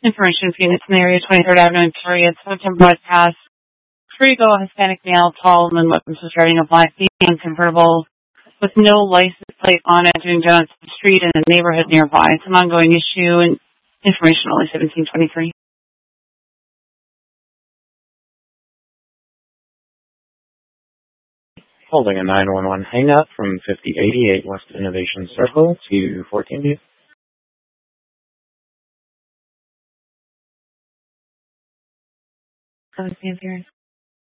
Information Phoenix in the area, 23rd Avenue, Victoria. It's September broadcast. Frigo, Hispanic male, tall, and weapons was driving a black Nissan convertible with no license plate on it, doing down to the street in a neighborhood nearby. It's an ongoing issue, and information only 1723. Holding a 911 hang-up from 5088 West Innovation Circle to 14 Service the appearance.